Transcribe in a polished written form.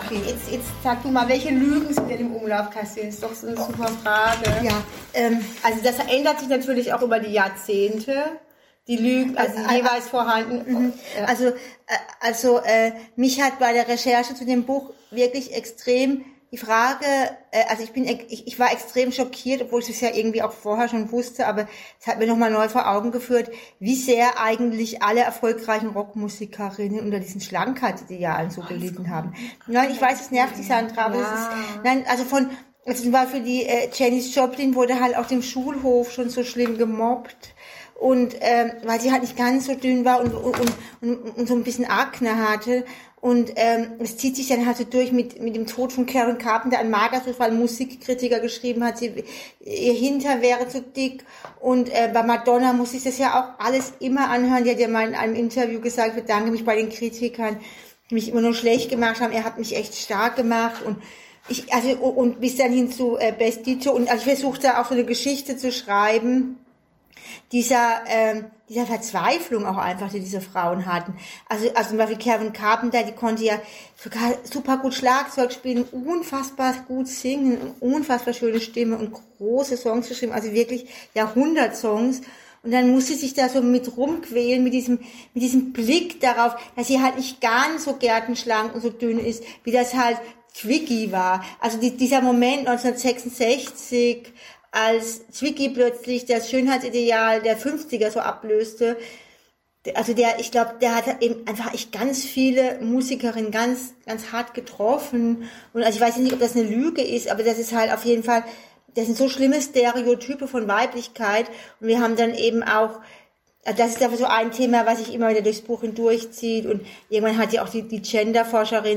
Okay, jetzt sag mir mal, welche Lügen sind denn im Umlauf, Kerstin? Das ist doch so eine super Frage. Ja, also das verändert sich natürlich auch über die Jahrzehnte. Die Lügen, also jeweils vorhanden. Also mich hat bei der Recherche zu dem Buch wirklich extrem die Frage, also ich war extrem schockiert, obwohl ich es ja irgendwie auch vorher schon wusste, aber es hat mir nochmal neu vor Augen geführt, wie sehr eigentlich alle erfolgreichen Rockmusikerinnen unter diesen Schlankhetsidealen so gelitten haben. Nein, ich weiß, es nervt dich, Sandra, aber zum Beispiel die Janis Joplin wurde halt auf dem Schulhof schon so schlimm gemobbt. Und weil sie halt nicht ganz so dünn war und so ein bisschen Akne hatte. Und es zieht sich dann halt so durch mit dem Tod von Karen Carpenter, ein Magersucht, weil ein Musikkritiker geschrieben hat, ihr Hintern wäre zu dick. Und bei Madonna muss ich das ja auch alles immer anhören. Die hat ja mal in einem Interview gesagt, ich bedanke mich bei den Kritikern, die mich immer nur schlecht gemacht haben. Er hat mich echt stark gemacht. Und und bis dann hin zu Bestito. Und also ich versuchte auch so eine Geschichte zu schreiben, dieser Verzweiflung auch einfach, die diese Frauen hatten. Also zum Beispiel Karen Carpenter, die konnte ja sogar super gut Schlagzeug spielen, unfassbar gut singen, unfassbar schöne Stimme und große Songs geschrieben, also wirklich Jahrhundertsongs. Und dann musste sie sich da so mit rumquälen, mit diesem Blick darauf, dass sie halt nicht ganz so gärtenschlank und so dünn ist, wie das halt Twiggy war. Also dieser Moment 1966, als Zwicky plötzlich das Schönheitsideal der 50er so ablöste, also ich glaube, der hat eben einfach echt ganz viele Musikerinnen ganz, ganz hart getroffen. Und also ich weiß nicht, ob das eine Lüge ist, aber das ist halt auf jeden Fall, das sind so schlimme Stereotype von Weiblichkeit. Und wir haben dann eben auch, das ist aber so ein Thema, was sich immer wieder durchs Buch hindurchzieht. Und irgendwann hat ja auch die Gender-Forscherin